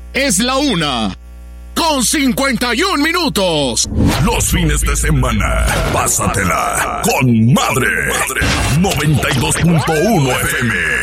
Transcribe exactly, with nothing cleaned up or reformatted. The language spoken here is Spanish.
Es la una con cincuenta y un minutos. Los fines de semana, pásatela con madre. noventa y dos punto uno F M.